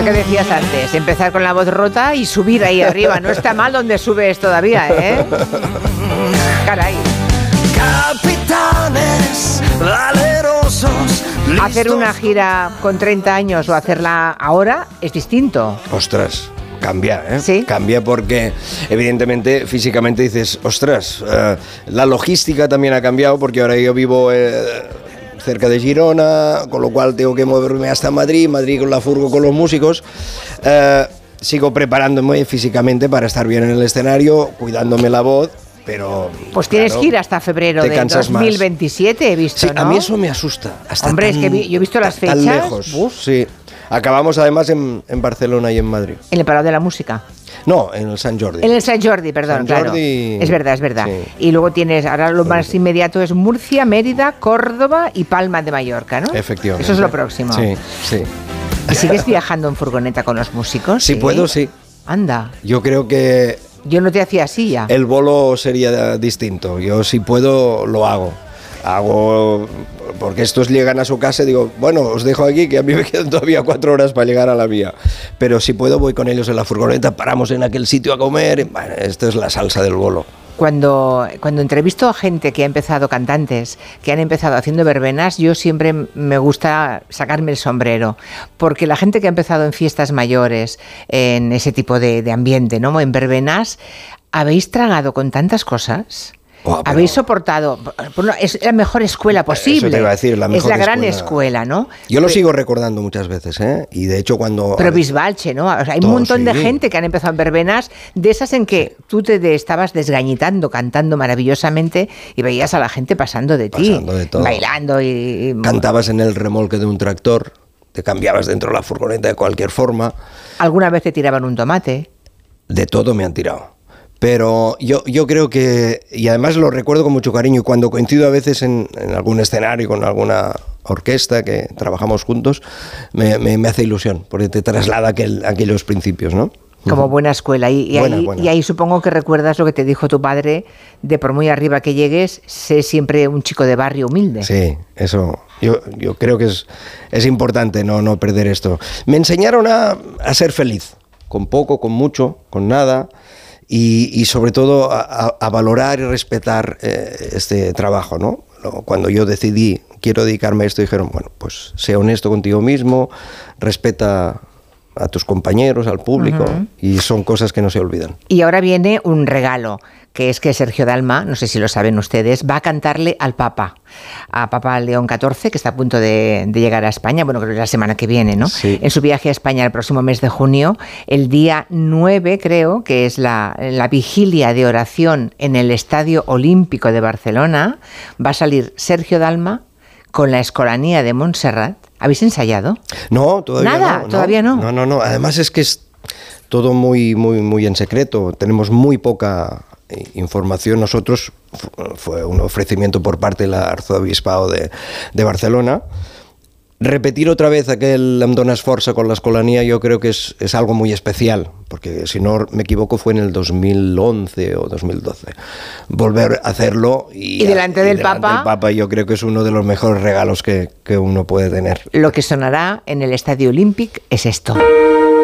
que decías antes, empezar con la voz rota y subir ahí arriba. No está mal donde subes todavía, ¿eh? Caray. Capitanes valerosos. Hacer una gira con 30 años o hacerla ahora es distinto. Ostras, cambia, ¿eh? ¿Sí? Cambia porque, evidentemente, físicamente dices, ostras, la logística también ha cambiado porque ahora yo vivo cerca de Girona, con lo cual tengo que moverme hasta Madrid con la furgo con los músicos. Sigo preparándome físicamente para estar bien en el escenario, cuidándome la voz. Pero, pues tienes que ir hasta febrero de 2027, he visto, sí, ¿no? A mí eso me asusta. Hombre, es que yo he visto las fechas. Tan lejos. Sí. Acabamos además en Barcelona y en Madrid. ¿En el Palau de la Música? No, en el Sant Jordi. En el Sant Jordi, perdón, Sant claro. Jordi, es verdad. Sí. Y luego tienes, ahora lo más inmediato es Murcia, Mérida, Córdoba y Palma de Mallorca, ¿no? Efectivamente. Eso es lo próximo. Sí. ¿Y sigues viajando en furgoneta con los músicos? Si puedo, sí. Anda. Yo creo que... Yo no te hacía así ya. El bolo sería distinto. Yo si puedo, lo hago. Porque estos llegan a su casa y digo, bueno, os dejo aquí que a mí me quedan todavía 4 horas para llegar a la mía. Pero si puedo voy con ellos en la furgoneta, paramos en aquel sitio a comer. Bueno, esto es la salsa del bolo. Cuando entrevisto a gente que ha empezado, cantantes, que han empezado haciendo verbenas, yo siempre me gusta sacarme el sombrero, porque la gente que ha empezado en fiestas mayores, en ese tipo de ambiente, ¿no? En verbenas, ¿habéis tragado con tantas cosas? Habéis soportado, es la mejor escuela posible. Eso te iba a decir, la mejor es la gran escuela, ¿no? Yo lo sigo recordando muchas veces, ¿eh? Y de hecho cuando... Pero Bisbalche, ¿no? O sea, hay un montón de gente que han empezado en verbenas, de esas en que tú te estabas desgañitando, cantando maravillosamente y veías a la gente pasando de ti, bailando y... Cantabas en el remolque de un tractor, te cambiabas dentro de la furgoneta de cualquier forma. ¿Alguna vez te tiraban un tomate? De todo me han tirado. Pero yo creo que, y además lo recuerdo con mucho cariño, y cuando coincido a veces en algún escenario con alguna orquesta que trabajamos juntos, me hace ilusión, porque te traslada aquellos principios, ¿no? Como buena escuela. Y ahí supongo que recuerdas lo que te dijo tu padre, de por muy arriba que llegues, sé siempre un chico de barrio humilde. Sí, eso yo creo que es importante no perder esto. Me enseñaron a ser feliz, con poco, con mucho, con nada. Y sobre todo a valorar y respetar este trabajo, ¿no? Cuando yo decidí, quiero dedicarme a esto, dijeron, bueno, pues sé honesto contigo mismo, respeta a tus compañeros, al público, y son cosas que no se olvidan. Y ahora viene un regalo, que es que Sergio Dalma, no sé si lo saben ustedes, va a cantarle al Papa, a Papa León XIV, que está a punto de llegar a España, bueno, creo que la semana que viene, ¿no? Sí. En su viaje a España el próximo mes de junio, el día 9, creo, que es la vigilia de oración en el Estadio Olímpico de Barcelona, va a salir Sergio Dalma con la Escolanía de Montserrat. ¿Habéis ensayado? No, todavía no. ¿Nada? ¿Todavía no? No. Además es que es todo muy en secreto. Tenemos muy poca información. Nosotros, fue un ofrecimiento por parte del arzobispado de Barcelona. Repetir otra vez aquel Em dones força con la Escolanía yo creo que es algo muy especial, porque si no me equivoco fue en el 2011 o 2012. Volver a hacerlo y delante del Papa yo creo que es uno de los mejores regalos que uno puede tener. Lo que sonará en el Estadio Olímpic es esto.